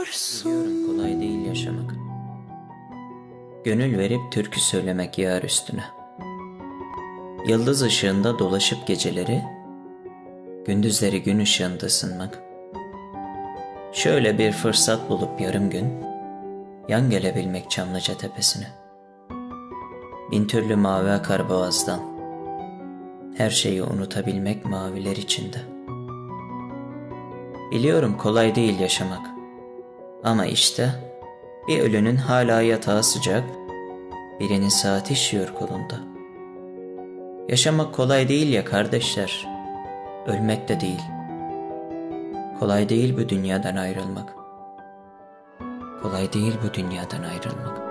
gidiyorsun? Biliyorum kolay değil yaşamak. Gönül verip türkü söylemek yar üstüne. Yıldız ışığında dolaşıp geceleri, gündüzleri gün ışığında ısınmak. Şöyle bir fırsat bulup yarım gün, yan gelebilmek Çamlıca tepesine. Bin türlü mavi akar boğazdan, her şeyi unutabilmek maviler içinde. Biliyorum kolay değil yaşamak. Ama işte bir ölünün hala yatağı sıcak, birinin saati işiyor kolunda. Yaşamak kolay değil ya kardeşler, ölmek de değil. Kolay değil bu dünyadan ayrılmak. Kolay değil bu dünyadan ayrılmak.